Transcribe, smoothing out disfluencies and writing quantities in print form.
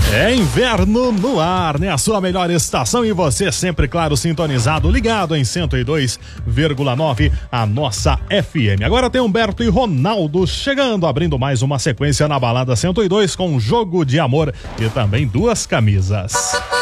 É inverno no ar, né? A sua melhor estação e você sempre, claro, sintonizado, ligado em 102,9, a nossa FM. Agora tem Humberto e Ronaldo chegando, abrindo mais uma sequência na Balada 102 com Jogo de Amor e também Duas Camisas.